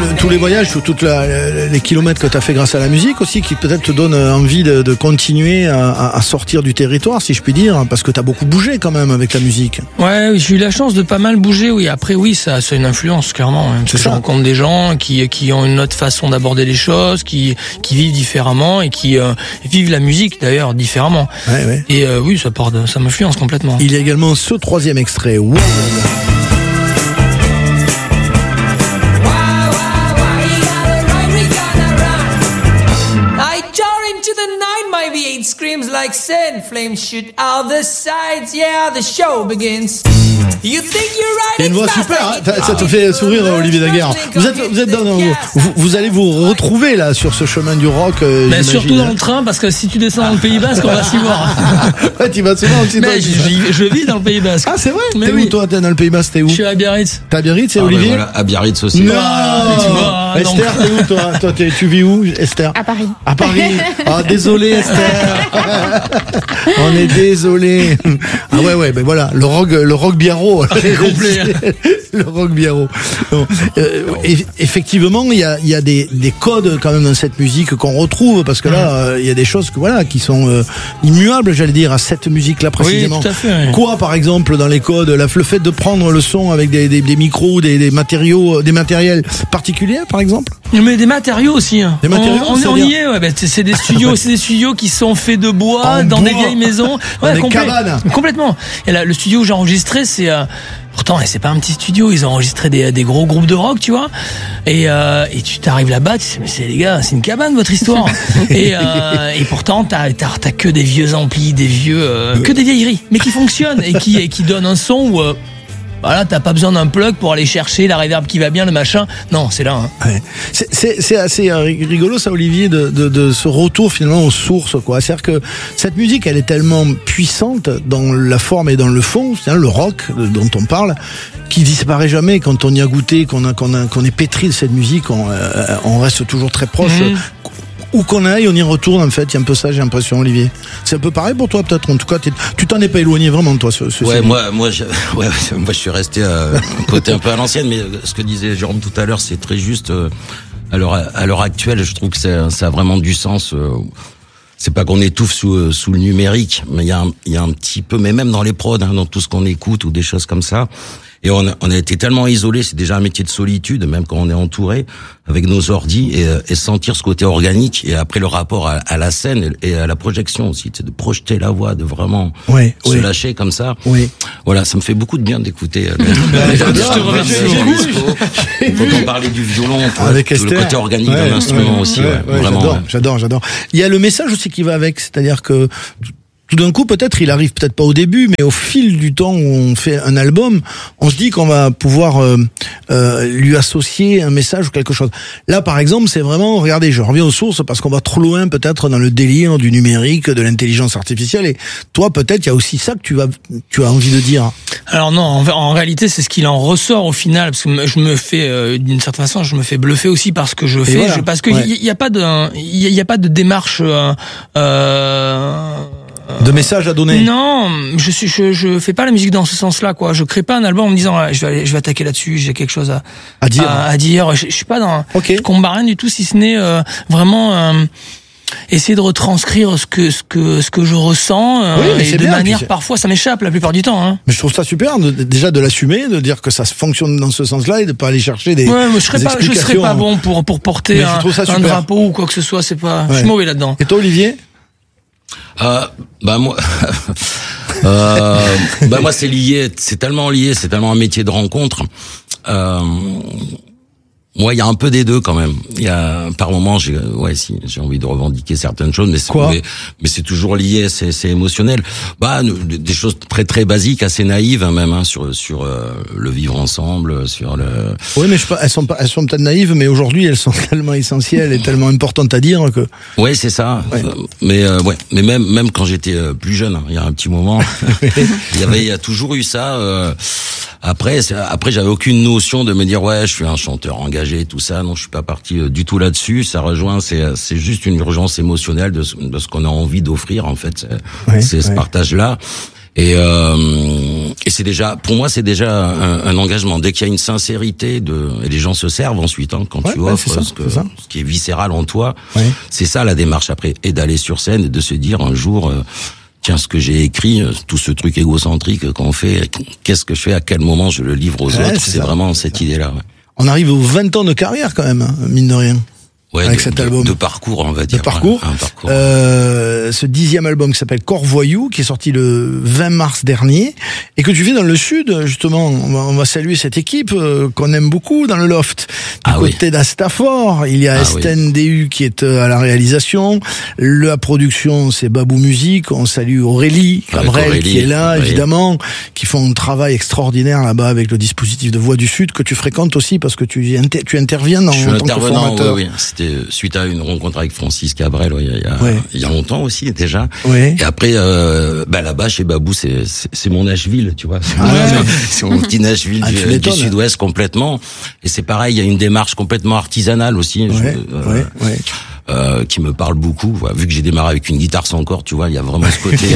tous les voyages, tous les kilomètres que tu as fait grâce à la musique aussi, qui peut-être te donnent envie de continuer à sortir du territoire, si je puis dire, parce que tu as beaucoup bougé quand même avec la musique. Ouais, j'ai eu la chance de pas mal bouger, oui. Après, oui, ça a une influence, clairement. Hein, parce que je rencontre des gens qui ont une autre façon d'aborder les choses, qui vivent différemment et qui vivent la musique, d'ailleurs, différemment. Ouais. Et oui, ça m'influence complètement. Il y a également ce troisième extrait, Wow. Screams like sin, flames shoot out the sides, yeah, the show begins. You think you're right? Il y a une voix super, hein, ça te fait sourire, Olivier Daguerre. Vous allez vous retrouver là sur ce chemin du rock. Mais surtout dans le train, parce que si tu descends dans le Pays Basque, on va s'y voir. Ouais, tu vas souvent aussi. Mais je vis dans le Pays Basque. Ah, c'est vrai? Mais t'es où toi? T'es dans le Pays Basque, t'es où? Je suis à Biarritz. T'es à Biarritz, c'est Olivier? Voilà, à Biarritz aussi. Non, Esther, t'es où toi? Toi, tu vis où, Esther? À Paris. À Paris. Ah, désolé, Esther. On est désolé. Ah ouais, ben voilà, le rock biarro. Complet. Le rock biarro. Bon, effectivement, il y a des codes quand même dans cette musique qu'on retrouve, parce que là, il y a des choses qui sont immuables, j'allais dire, à cette musique-là précisément. Oui, tout à fait. Oui. Quoi, par exemple, dans les codes, le fait de prendre le son avec des micros, des matériaux, des matériels particuliers, par exemple? Mais des matériaux aussi. Hein. Des matériaux, on y est. Ouais, c'est des studios qui sont faits de bois dans des vieilles maisons. Ouais, des cabanes. Complètement. Et là, le studio où j'ai enregistré, c'est pourtant, c'est pas un petit studio. Ils ont enregistré des gros groupes de rock, tu vois. Et tu t'arrives là-bas, tu sais, mais c'est les gars, c'est une cabane votre histoire. et pourtant, t'as que des vieux amplis, que des vieilleries, mais qui fonctionnent et qui donnent un son où voilà, t'as pas besoin d'un plug pour aller chercher la reverb qui va bien, le machin. Non, c'est là. Hein. Ouais. C'est assez rigolo ça, Olivier, de ce retour finalement aux sources, quoi. C'est-à-dire que cette musique, elle est tellement puissante dans la forme et dans le fond, c'est le rock dont on parle, qui disparaît jamais quand on y a goûté, qu'on est pétri de cette musique, on reste toujours très proche. Où qu'on aille, on y retourne en fait. Il y a un peu ça, j'ai l'impression, Olivier. C'est un peu pareil pour toi, peut-être. En tout cas, tu t'en es pas éloigné vraiment, toi. Ouais, moi, je suis resté côté un peu à l'ancienne, mais ce que disait Jérôme tout à l'heure, c'est très juste. À l'heure actuelle, je trouve que ça a vraiment du sens. C'est pas qu'on étouffe sous le numérique, mais il y a un petit peu, mais même dans les prods, hein, dans tout ce qu'on écoute ou des choses comme ça. Et on a été tellement isolés, c'est déjà un métier de solitude, même quand on est entouré avec nos ordis, et sentir ce côté organique, et après le rapport à la scène et à la projection aussi, c'est de projeter la voix, de vraiment se lâcher comme ça. Oui. Voilà, ça me fait beaucoup de bien d'écouter. Je te remercie beaucoup. Quand on parlait du violon, avec tout le côté organique d'un instrument aussi. Vraiment. J'adore. Il y a le message aussi qui va avec, c'est-à-dire que tout d'un coup, peut-être, il arrive peut-être pas au début, mais au fil du temps où on fait un album, on se dit qu'on va pouvoir lui associer un message ou quelque chose. Là, par exemple, c'est vraiment, regardez, je reviens aux sources parce qu'on va trop loin peut-être dans le délire du numérique, de l'intelligence artificielle. Et toi, peut-être, il y a aussi ça que tu as envie de dire. Alors non, en réalité, c'est ce qu'il en ressort au final, parce que je me fais, d'une certaine façon, je me fais bluffer aussi par ce que je fais, parce que il y a pas de démarche. De messages à donner. Non, je fais pas la musique dans ce sens-là, quoi. Je crée pas un album en me disant je vais attaquer là-dessus, j'ai quelque chose à dire. Je suis pas dans. Je combat rien du tout, si ce n'est vraiment essayer de retranscrire ce que je ressens et de manière parfois ça m'échappe la plupart du temps. Hein. Mais je trouve ça super déjà de l'assumer, de dire que ça fonctionne dans ce sens-là et de pas aller chercher des. Ouais, mais je serais pas bon pour porter un drapeau ou quoi que ce soit. C'est pas. Je suis mauvais là-dedans. Et toi, Olivier? Moi c'est lié, c'est tellement un métier de rencontre. Moi, il y a un peu des deux quand même. Il y a par moments, j'ai envie de revendiquer certaines choses, mais c'est toujours lié, c'est émotionnel. Des choses très très basiques, assez naïves même, hein, sur le vivre ensemble, sur le. Oui, mais elles sont peut-être naïves, mais aujourd'hui elles sont tellement essentielles et tellement importantes à dire que. Ouais, c'est ça. Ouais. Mais même quand j'étais plus jeune, hein, il y a un petit moment, il y a toujours eu ça. Après, j'avais aucune notion de me dire je suis un chanteur engagé, tout ça. Non, je suis pas parti du tout là-dessus. Ça rejoint, c'est juste une urgence émotionnelle de ce qu'on a envie d'offrir en fait. C'est ce partage-là. Et Et c'est déjà, pour moi, c'est déjà un engagement. Dès qu'il y a une sincérité et les gens se servent ensuite, quand tu offres ce qui est viscéral en toi. Ouais. C'est ça la démarche après. Et d'aller sur scène et de se dire un jour, tiens, ce que j'ai écrit, tout ce truc égocentrique qu'on fait, qu'est-ce que je fais, à quel moment je le livre aux autres, c'est vraiment cette idée-là. Ouais. On arrive aux 20 ans de carrière quand même, mine de rien. Ouais, avec cet album. De parcours, on va dire. De parcours. Ouais, un parcours. Ce 10e album qui s'appelle Corps Voyou, qui est sorti le 20 mars dernier, et que tu vis dans le sud, justement. On va saluer cette équipe qu'on aime beaucoup dans le Loft. Du côté d'Astafor, il y a Esten DU qui est à la réalisation. La production, c'est Babou Musique. On salue Aurélie Cabrel qui est là, évidemment, qui font un travail extraordinaire là-bas avec le dispositif de Voix du Sud que tu fréquentes aussi parce que tu interviens en tant que formateur. Oui. C'était suite à une rencontre avec Francis Cabrel il y a longtemps aussi déjà. Oui. Et après là-bas chez Babou c'est mon Nashville, tu vois. C'est mon petit Nashville du Sud-Ouest complètement. Et c'est pareil, il y a une démarche complètement artisanale aussi. Qui me parle beaucoup, vu que j'ai démarré avec une guitare sans corde, tu vois, il y a vraiment ce côté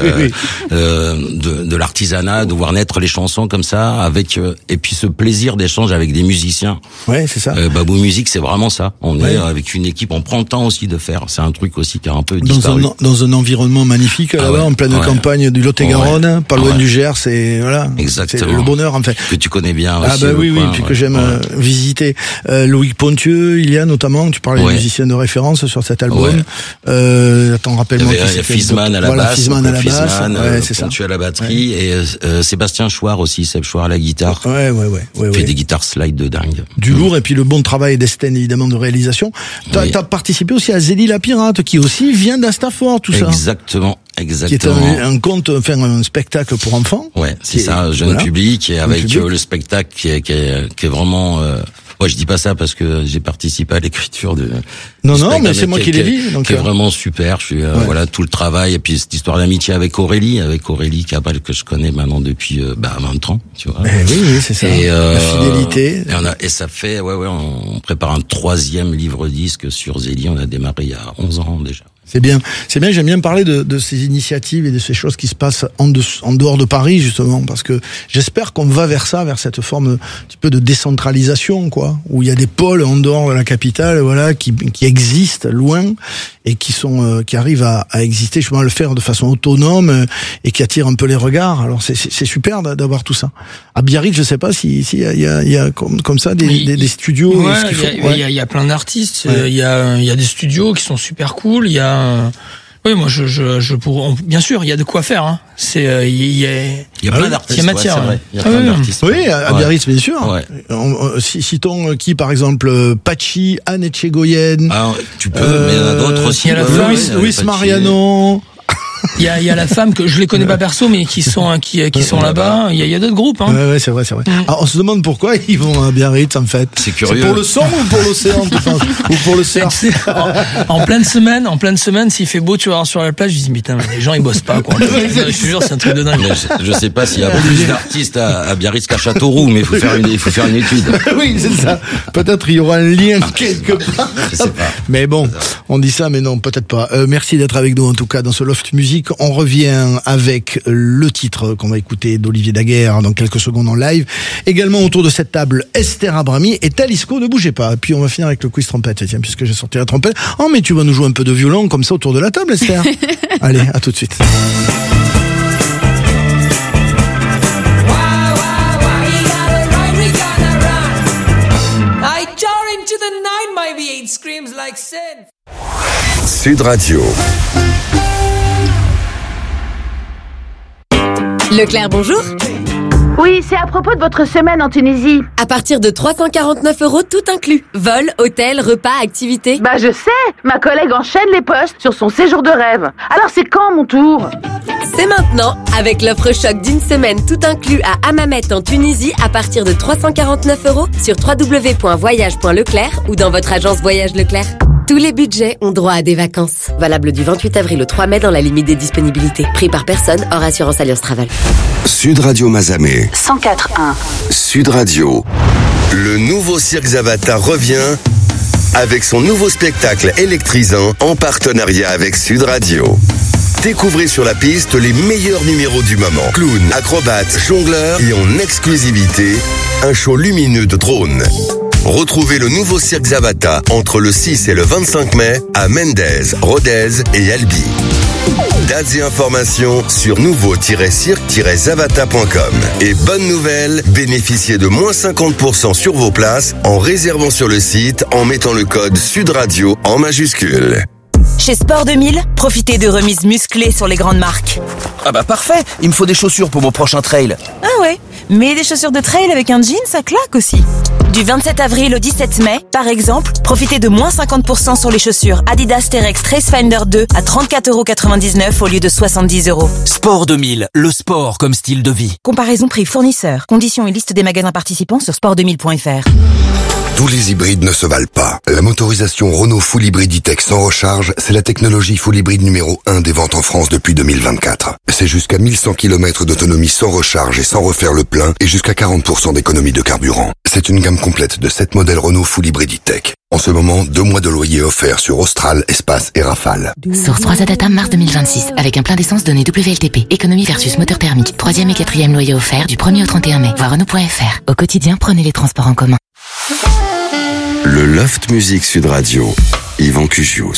de l'artisanat, de voir naître les chansons comme ça, avec et puis ce plaisir d'échange avec des musiciens. Ouais, c'est ça. Babou Musique, c'est vraiment ça. On est avec une équipe, on prend le temps aussi de faire. C'est un truc aussi qui a un peu disparu. Dans un environnement magnifique là-bas, en pleine campagne du Lot-et-Garonne, pas loin du Gers, c'est voilà. Exactement. C'est le bonheur en fait. Que tu connais bien aussi. Ah oui, puis que j'aime visiter. Loïc Pontieux, il y a notamment, tu parlais des musiciens de référence sur cet album. Attends, rappelle-moi. Il y a Fizzman à la basse, Fizzman à la basse, c'est ça. Pontieux à la batterie et Sébastien Chouard aussi, Seb Chouard à la guitare. Ouais. Fait des guitares slide de dingue. Du lourd et puis le bon travail d'Esten évidemment de réalisation. T'as participé aussi à Zélie la Pirate qui aussi vient d'Astafor, tout ça. Exactement. Qui est un spectacle pour enfants. Ouais, c'est ça, jeune public et avec le spectacle qui est vraiment. Je dis pas ça parce que j'ai participé à l'écriture de. Non, mais c'est moi qui l'ai dit. Donc qui est vraiment super. Je suis tout le travail et puis cette histoire d'amitié avec Aurélie Cabral que je connais maintenant depuis 20 ans, tu vois. Oui, c'est ça. Et la fidélité. Et ça fait on prépare un 3e livre disque sur Zélie. On a démarré il y a 11 ans déjà. C'est bien. J'aime bien parler de ces initiatives et de ces choses qui se passent en dehors de Paris, justement, parce que j'espère qu'on va vers cette forme un petit peu de décentralisation, quoi, où il y a des pôles en dehors de la capitale, qui existent loin et qui arrivent à exister, justement, à le faire de façon autonome et qui attirent un peu les regards. Alors c'est super d'avoir tout ça. À Biarritz, je sais pas s'il y a comme ça des studios. Il y a plein d'artistes. Il y a des studios qui sont super cool. Il y a oui, moi bien sûr, il y a de quoi faire. Hein. Il y a plein d'artistes. Il y a matière. Il y a plein d'artistes. Oui, à Biarritz, bien sûr. Ouais. Citons qui, par exemple, Pachi, Anne Etchegoyen. Tu peux, mais il y en a d'autres aussi. Il y a la Luis Mariano. Il y a la femme que je les connais pas perso, mais qui sont là-bas. Il y a d'autres groupes. Hein. Ouais, c'est vrai. Alors, on se demande pourquoi ils vont à Biarritz en fait. C'est curieux. C'est pour le son ou pour l'océan, tu penses, ou pour le surf? En pleine semaine, s'il fait beau, tu vas voir sur la plage, je dis putain, mais les gens ils bossent pas quoi. Je te jure, c'est un truc de dingue. Je sais pas s'il y a plus d'artistes à Biarritz qu'à Châteauroux, mais il faut faire une étude. Oui, c'est ça. Peut-être il y aura un lien quelque part. Je sais pas. Mais bon, on dit ça, mais non, peut-être pas. Merci d'être avec nous en tout cas dans ce Loft Music. On revient avec le titre qu'on va écouter d'Olivier Daguerre dans quelques secondes en live. Également autour de cette table, Esther Abrami et Talisco, ne bougez pas. Puis on va finir avec le quiz trompette, tiens, puisque j'ai sorti la trompette. Oh, mais tu vas nous jouer un peu de violon comme ça autour de la table, Esther. Allez, à tout de suite. Sud Radio. Leclerc, bonjour. Oui, c'est à propos de votre semaine en Tunisie. À partir de 349 € tout inclus. Vol, hôtel, repas, activités. Bah je sais, ma collègue enchaîne les postes sur son séjour de rêve. Alors c'est quand mon tour? C'est maintenant, avec l'offre choc d'une semaine tout inclus à Hammamet en Tunisie à partir de 349 € sur www.voyage.leclerc ou dans votre agence Voyage Leclerc. Tous les budgets ont droit à des vacances. Valable du 28 avril au 3 mai dans la limite des disponibilités. Prix par personne, hors assurance Alliance Travel. Sud Radio Mazamet. 104.1. Sud Radio. Le nouveau Cirque Zavata revient avec son nouveau spectacle électrisant en partenariat avec Sud Radio. Découvrez sur la piste les meilleurs numéros du moment. Clown, acrobates, jongleurs et en exclusivité, un show lumineux de drones. Retrouvez le nouveau Cirque Zavata entre le 6 et le 25 mai à Mendez, Rodez et Albi. Dates et informations sur nouveau-cirque-zavata.com. Et bonne nouvelle, bénéficiez de moins 50% sur vos places en réservant sur le site en mettant le code SUDRadio en majuscule. Chez Sport 2000, profitez de remises musclées sur les grandes marques. Ah bah parfait, il me faut des chaussures pour mon prochain trail. Ah ouais, mais des chaussures de trail avec un jean, ça claque aussi. Du 27 avril au 17 mai, par exemple, profitez de moins 50% sur les chaussures Adidas Terex Tracefinder 2 à 34,99€ au lieu de 70€. Sport 2000, le sport comme style de vie. Comparaison prix fournisseur. Conditions et liste des magasins participants sur sport2000.fr. Tous les hybrides ne se valent pas. La motorisation Renault Full Hybrid E-Tech sans recharge, c'est la technologie Full Hybrid numéro 1 des ventes en France depuis 2024. C'est jusqu'à 1100 km d'autonomie sans recharge et sans refaire le plein et jusqu'à 40% d'économie de carburant. C'est une gamme complète de 7 modèles Renault Full Hybrid E-Tech. En ce moment, 2 mois de loyer offerts sur Austral, Espace et Rafale. Source 3 Adata mars 2026, avec un plein d'essence donné WLTP. Économie versus moteur thermique. 3e et 4e loyer offert du 1er au 31 mai. Voir Renault.fr. Au quotidien, prenez les transports en commun. Le Loft Music Sud Radio, Yvan Cugius.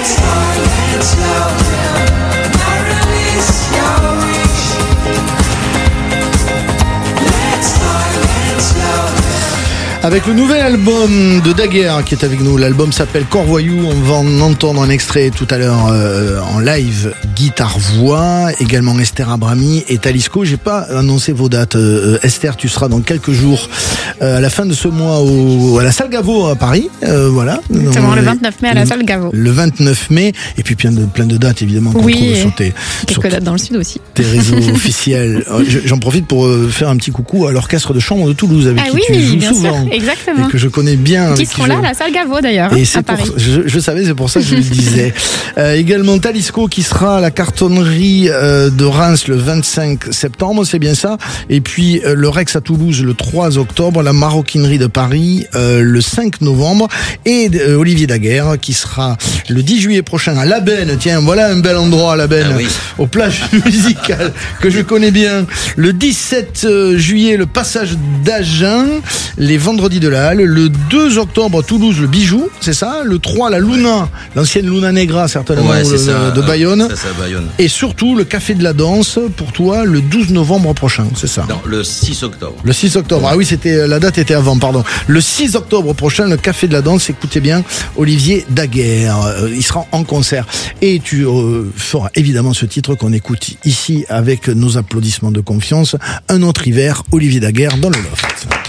Avec le nouvel album de Daguerre qui est avec nous, l'album s'appelle Corvoyou, on va en entendre un extrait tout à l'heure en live, guitare-voix, également Esther Abrami et Talisco. J'ai pas annoncé vos dates. Esther, tu seras dans quelques jours à la fin de ce mois à la Salle Gaveau à Paris, voilà. Exactement, le 29 mai à la Salle Gaveau. Le 29 mai, et puis plein de dates évidemment qu'on trouve sur tes... quelques dates dans le sud aussi. Tes réseaux officiels. J'en profite pour faire un petit coucou à l'orchestre de chambre de Toulouse avec qui tu joues souvent. Sûr. Exactement. Et que je connais bien. Qui seront là à la Salle Gaveau d'ailleurs, et à Paris. Je savais, c'est pour ça que je le disais. Également Talisco qui sera à la cartonnerie de Reims le 25 septembre, c'est bien ça. Et puis le Rex à Toulouse le 3 octobre, la Maroquinerie de Paris le 5 novembre et Olivier Daguerre qui sera le 10 juillet prochain à La Benne. Tiens, voilà un bel endroit à La Benne, aux plages musicales que je connais bien. Le 17 juillet, le passage d'Agen, les vendredis de la Halle. Le 2 octobre, Toulouse, le Bijou, c'est ça. Le 3, la Luna, l'ancienne Luna Negra, certainement, de Bayonne. Ça, Bayonne. Et surtout, le Café de la Danse, pour toi, le 12 novembre prochain, c'est ça? Non, le 6 octobre. Le 6 octobre. Ah oui, la date était avant, pardon. Le 6 octobre prochain, le Café de la Danse, écoutez bien, Olivier Daguerre. Il sera en concert. Et tu feras évidemment ce titre qu'on écoute ici avec nos applaudissements de confiance. Un autre hiver, Olivier Daguerre dans le Loft.